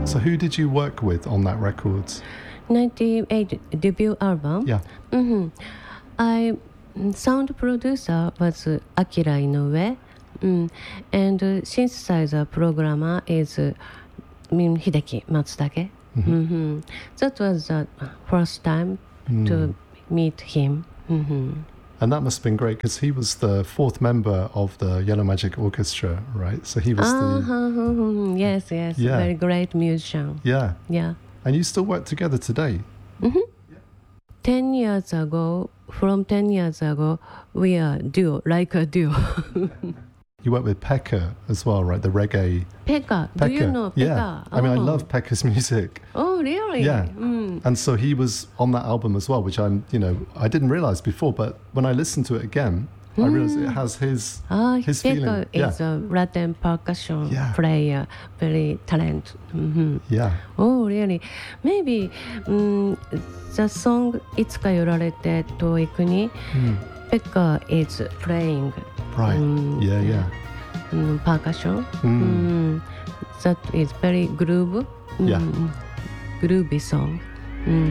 So who did you work with on that record? 98 debut album. Yeah. Sound producer was Akira Inoue, and synthesizer programmer is Hideki Matsutake. That was the first time to meet him. And that must have been great because he was the fourth member of the Yellow Magic Orchestra, right? So he was Yes, Yeah. very great musician. Yeah. Yeah. And you still work together today? 10 years ago, we are duo, like a duo. You work with Pekka as well, right? The reggae. Pekka, do you know Pekka? Yeah. I mean, I love Pekka's music. Oh, really? Yeah. And so he was on that album as well, which I didn't realize before, but when I listened to it again, I realized it has his feeling. Pekka is a Latin percussion player, very talented. Yeah. Oh, really? Maybe the song いつか寄られて遠い国, Pekka is playing Right. percussion. That is very groovy song.